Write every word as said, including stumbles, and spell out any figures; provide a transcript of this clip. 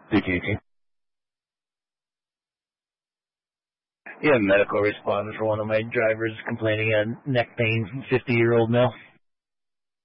Dickie. Yeah, medical response for one of my drivers complaining of neck pain from fifty-year-old male.